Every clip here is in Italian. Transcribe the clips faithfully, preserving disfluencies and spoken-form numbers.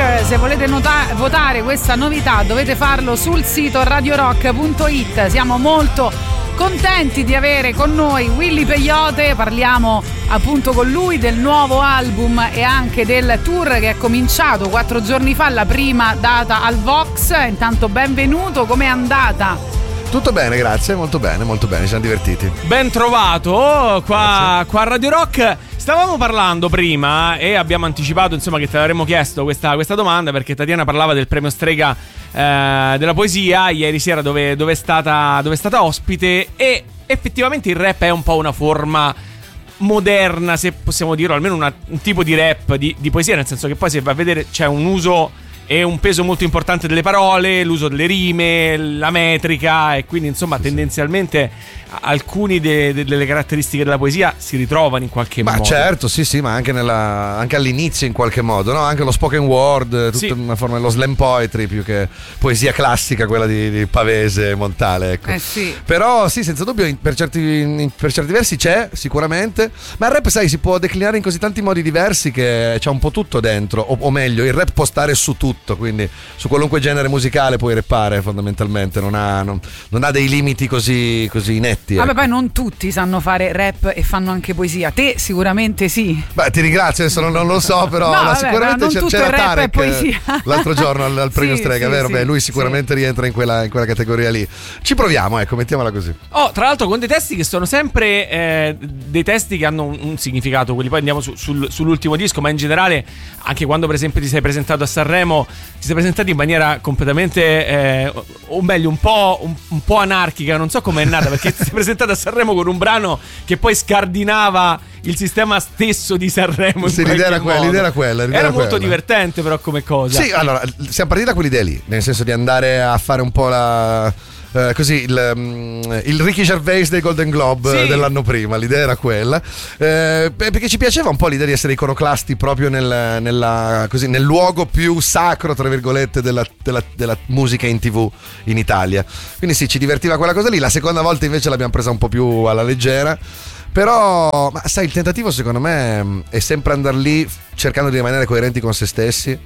Rock. Se volete nota- votare questa novità dovete farlo sul sito radio rock punto it. Siamo molto contenti di avere con noi Willy Peyote, parliamo appunto con lui del nuovo album e anche del tour che è cominciato quattro giorni fa, la prima data al Vox. Intanto benvenuto, com'è andata? Tutto bene, grazie, molto bene, molto bene, ci siamo divertiti. Ben trovato qua, qua a Radio Rock. Stavamo parlando prima e abbiamo anticipato insomma che te l'avremmo chiesto questa, questa domanda, perché Tatiana parlava del premio Strega eh, della poesia ieri sera dove, dove, è stata, dove è stata ospite, e effettivamente il rap è un po' una forma moderna, se possiamo dirlo, almeno una, un tipo di rap di, di poesia, nel senso che poi se va a vedere c'è un uso e un peso molto importante delle parole, l'uso delle rime, la metrica, e quindi insomma sì, tendenzialmente alcuni de- de- delle caratteristiche della poesia si ritrovano in qualche ma modo. Ma certo, sì sì, ma anche, nella, anche all'inizio in qualche modo, no? Anche lo spoken word, tutta sì, una forma dello slam poetry più che poesia classica, quella di, di Pavese, Montale, ecco. Eh sì. Però sì, senza dubbio in, per, certi, in, per certi versi c'è sicuramente, ma il rap, sai, si può declinare in così tanti modi diversi che c'è un po' tutto dentro, o, o meglio, il rap può stare su tutto, quindi su qualunque genere musicale puoi rappare fondamentalmente, non ha, non, non ha dei limiti così, così netti. Vabbè, ecco. poi non tutti sanno fare rap e fanno anche poesia. Te sicuramente sì. Beh, ti ringrazio, adesso non, non lo so, però no, vabbè, sicuramente però c'era Tarek l'altro giorno al, al premio sì, Strega, sì, vero? sì, Beh, lui sicuramente sì, rientra in quella, in quella categoria lì. Ci proviamo, ecco, mettiamola così. Oh, tra l'altro con dei testi che sono sempre eh, dei testi che hanno un, un significato, quelli poi andiamo su, sul, sull'ultimo disco, ma in generale anche quando per esempio ti sei presentato a Sanremo, ti sei presentato in maniera completamente eh, o meglio un po', un, un po' anarchica, non so come è nata, perché ti sei presentato a Sanremo con un brano che poi scardinava il sistema stesso di Sanremo. Sì, l'idea era quella, l'idea era quella. L'idea era era molto quella. divertente però come cosa. Sì, allora, siamo partiti da quell'idea lì, nel senso di andare a fare un po' la... Uh, così il, um, il Ricky Gervais dei Golden Globe sì, dell'anno prima, l'idea era quella, uh, perché ci piaceva un po' l'idea di essere iconoclasti proprio nel, nella, così, nel luogo più sacro tra virgolette della, della, della musica in tv in Italia, quindi sì, ci divertiva quella cosa lì. La seconda volta invece l'abbiamo presa un po' più alla leggera, però ma sai, il tentativo secondo me è sempre andare lì cercando di rimanere coerenti con se stessi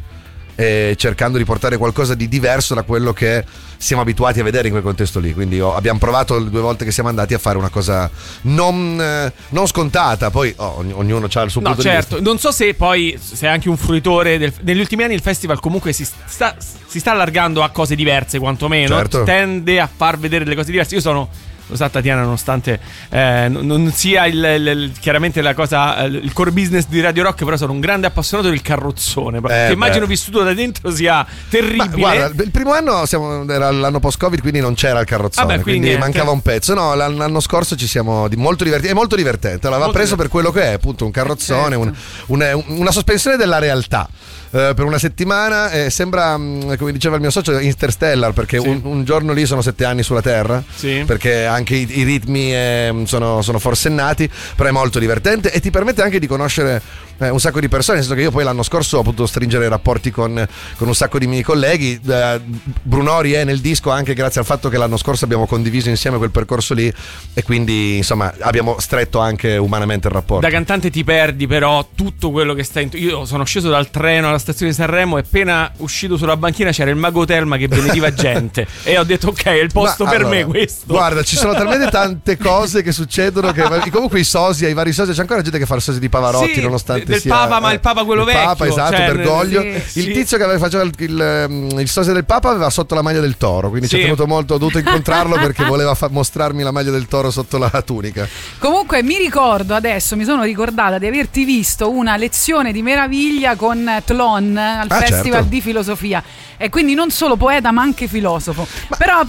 e cercando di portare qualcosa di diverso da quello che siamo abituati a vedere in quel contesto lì. Quindi oh, abbiamo provato le due volte che siamo andati a fare una cosa non, eh, non scontata. Poi oh, ogn- ognuno ha il suo no, punto certo. di vista. Non so se poi sei anche un fruitore del... Negli ultimi anni il festival comunque si sta, si sta allargando a cose diverse, quantomeno certo, tende a far vedere le cose diverse. Io sono, lo sa Tatiana, nonostante eh, non, non sia il, il, il, chiaramente la cosa, il core business di Radio Rock, però sono un grande appassionato del carrozzone, eh, che immagino beh. vissuto da dentro sia terribile. Ma, guarda, il primo anno siamo, era l'anno post-Covid, quindi non c'era il carrozzone, Vabbè, quindi, quindi mancava un pezzo. No, l'anno scorso ci siamo di molto divertiti, è molto divertente, l'aveva preso per quello che è, appunto un carrozzone, certo, un, un, una sospensione della realtà. Uh, per una settimana eh, sembra, um, come diceva il mio socio, Interstellar, perché sì, un, un giorno lì sono sette anni sulla Terra, sì, perché anche i, i ritmi eh, sono, sono forsennati, però è molto divertente e ti permette anche di conoscere eh, un sacco di persone, nel senso che io poi l'anno scorso ho potuto stringere rapporti con, con un sacco di miei colleghi. uh, Brunori è nel disco anche grazie al fatto che l'anno scorso abbiamo condiviso insieme quel percorso lì e quindi insomma abbiamo stretto anche umanamente il rapporto. Da cantante ti perdi però tutto quello che sta in... Io sono sceso dal treno alla stazione di Sanremo e appena uscito sulla banchina c'era il Mago Telma che benediva gente e ho detto ok, è il posto ma, per allora, me questo. Guarda, ci sono talmente tante cose che succedono che comunque i sosia, i vari sosia, c'è ancora gente che fa il sosia di Pavarotti, sì, nonostante del sia Papa, ma il Papa quello il vecchio, Papa, esatto, cioè, Bergoglio, sì, il sì, tizio che aveva faceva il, il, il sosia del Papa aveva sotto la maglia del toro, quindi sì, ci è tenuto molto, ho dovuto incontrarlo perché voleva fa- mostrarmi la maglia del toro sotto la tunica. Comunque mi ricordo adesso, mi sono ricordata di averti visto una lezione di meraviglia con Tlon al ah, Festival certo, di Filosofia, e quindi non solo poeta ma anche filosofo. Ma però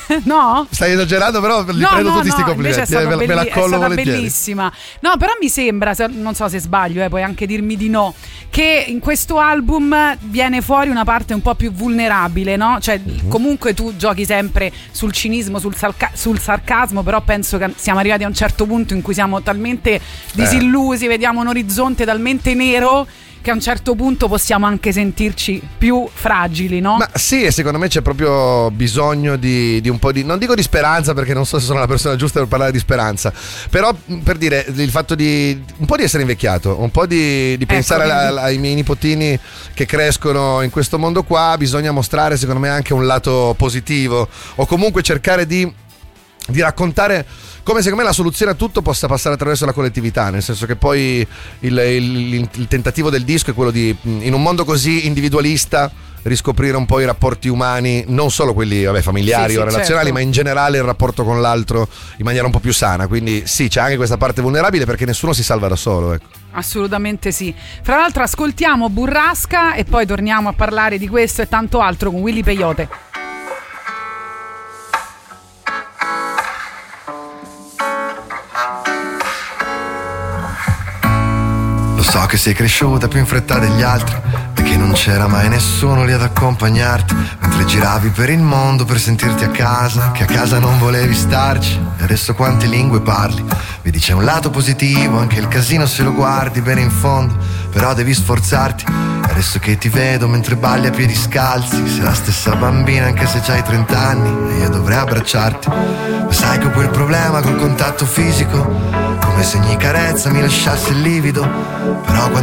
no? Stai esagerando, però li no, prendo no, tutti sti no, complimenti, eh, me, belli- me la collo è stata volentieri. Bellissima. No, però mi sembra, se, non so se sbaglio, eh, puoi anche dirmi di no, che in questo album viene fuori una parte un po' più vulnerabile, no? Cioè mm-hmm, comunque tu giochi sempre sul cinismo, sul, salca- sul sarcasmo, però penso che siamo arrivati a un certo punto in cui siamo talmente disillusi, eh, vediamo un orizzonte talmente nero che a un certo punto possiamo anche sentirci più fragili, no? Ma sì, e secondo me c'è proprio bisogno di, di un po' di, non dico di speranza, perché non so se sono la persona giusta per parlare di speranza, però per dire il fatto di un po' di essere invecchiato, un po' di, di pensare ecco, alla, ai miei nipotini che crescono in questo mondo qua. Bisogna mostrare secondo me anche un lato positivo, o comunque cercare di, di raccontare come secondo me la soluzione a tutto possa passare attraverso la collettività, nel senso che poi il, il, il tentativo del disco è quello di, in un mondo così individualista, riscoprire un po' i rapporti umani, non solo quelli vabbè, familiari sì, o sì, relazionali, certo. ma in generale il rapporto con l'altro in maniera un po' più sana. Quindi sì, c'è anche questa parte vulnerabile, perché nessuno si salva da solo, ecco. Assolutamente sì. Fra l'altro ascoltiamo Burrasca e poi torniamo a parlare di questo e tanto altro con Willy Peyote. Lo so che sei cresciuta più in fretta degli altri e che non c'era mai nessuno lì ad accompagnarti mentre giravi per il mondo per sentirti a casa, che a casa non volevi starci. E adesso quante lingue parli? Vedi, c'è un lato positivo, anche il casino se lo guardi bene in fondo, però devi sforzarti. E adesso che ti vedo mentre balli a piedi scalzi, sei la stessa bambina anche se c'hai trent'anni e io dovrei abbracciarti. Ma sai che ho quel problema col contatto fisico, come se ogni carezza mi lasciasse il livido. Però quando